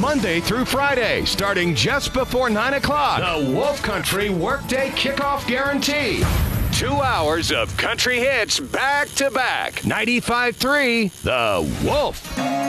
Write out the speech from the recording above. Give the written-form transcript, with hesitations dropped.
Monday through Friday, starting just before 9 o'clock. The Wolf Country Workday Kickoff Guarantee. 2 hours of country hits back to back. 95.3 The Wolf.